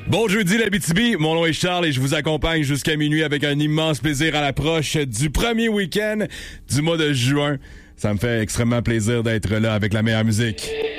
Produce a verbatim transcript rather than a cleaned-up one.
Bon jeudi l'Abitibi, mon nom est Charles et je vous accompagne jusqu'à minuit avec un immense plaisir à l'approche du premier week-end du mois de juin. Ça me fait extrêmement plaisir d'être là avec la meilleure musique.